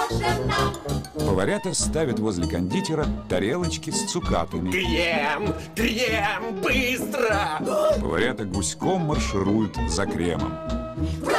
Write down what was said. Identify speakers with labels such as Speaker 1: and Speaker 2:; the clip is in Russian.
Speaker 1: жена.
Speaker 2: Поварята ставят возле кондитера тарелочки с цукатами.
Speaker 3: Крем, крем, быстро!
Speaker 2: Поварята гуськом маршируют за кремом.